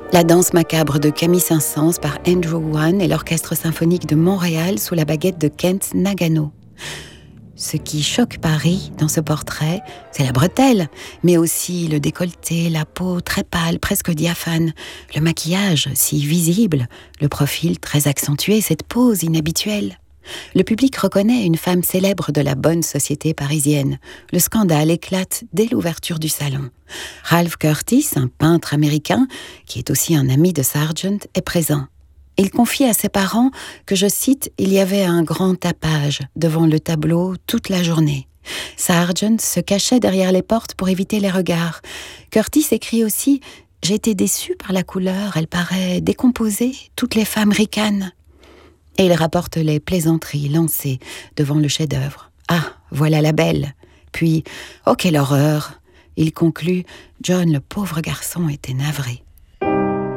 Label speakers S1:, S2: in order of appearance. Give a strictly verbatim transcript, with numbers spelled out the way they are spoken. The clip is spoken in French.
S1: La danse macabre de Camille Saint-Saëns par Andrew Wan et l'Orchestre symphonique de Montréal sous la baguette de Kent Nagano. Ce qui choque Paris dans ce portrait, c'est la bretelle, mais aussi le décolleté, la peau très pâle, presque diaphane, le maquillage si visible, le profil très accentué, cette pose inhabituelle. Le public reconnaît une femme célèbre de la bonne société parisienne. Le scandale éclate dès l'ouverture du salon. Ralph Curtis, un peintre américain, qui est aussi un ami de Sargent, est présent. Il confie à ses parents que, je cite, « il y avait un grand tapage devant le tableau toute la journée ». Sargent se cachait derrière les portes pour éviter les regards. Curtis écrit aussi « J'ai été déçu par la couleur, elle paraît décomposée, toutes les femmes ricanent ». Et il rapporte les plaisanteries lancées devant le chef-d'œuvre. « Ah, voilà la belle !» Puis « Oh, quelle horreur !» Il conclut « John, le pauvre garçon, était navré. »